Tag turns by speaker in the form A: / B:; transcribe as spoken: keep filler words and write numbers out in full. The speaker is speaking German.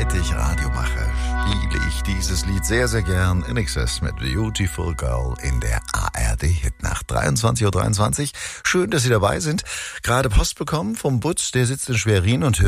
A: Seit ich Radio mache, spiele ich dieses Lied sehr, sehr gern. In Excess mit Beautiful Girl in der A R D-Hitnacht. dreiundzwanzig Uhr dreiundzwanzig. Schön, dass Sie dabei sind. Gerade Post bekommen vom Butz, der sitzt in Schwerin und hört